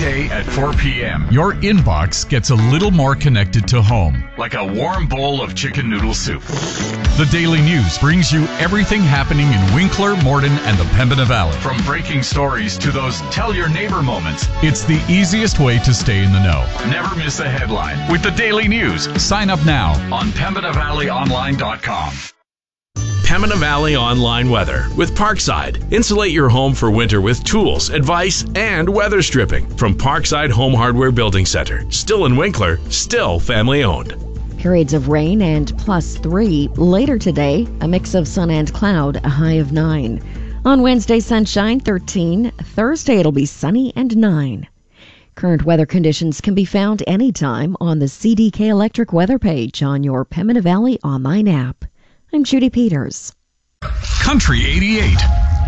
day at 4 p.m., your inbox gets a little more connected to home, like a warm bowl of chicken noodle soup. The Daily News brings you everything happening in Winkler, Morden, and the Pembina Valley. From breaking stories to those tell your neighbor moments, it's the easiest way to stay in the know. Never miss a headline with the Daily News. Sign up now on PembinaValleyOnline.com. Pembina Valley Online Weather with Parkside. Insulate your home for winter with tools, advice, and weather stripping from Parkside Home Hardware Building Center. Still in Winkler, still family owned. Periods of rain and +3. Later today, a mix of sun and cloud, a high of 9. On Wednesday, sunshine, 13. Thursday, it'll be sunny and 9. Current weather conditions can be found anytime on the CDK Electric weather page on your Pembina Valley online app. I'm Judy Peters. Country 88.